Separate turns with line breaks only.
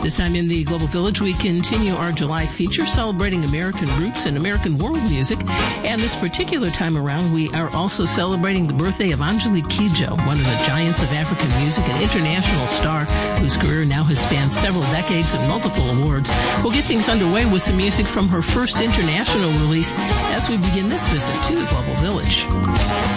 This time in the Global Village, we continue our July feature celebrating American roots and American world music. And this particular time around, we are also celebrating the birthday of Angelique Kidjo, one of the giants of African music, an international star whose career now has spanned several decades and multiple awards. We'll get things underway with some music from her first international release as we begin this visit to the Global Village.